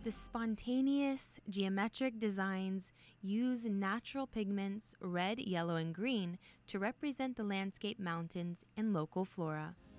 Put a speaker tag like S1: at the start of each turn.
S1: The spontaneous geometric designs use natural pigments red, yellow, and green to represent the landscape, mountains, and local flora.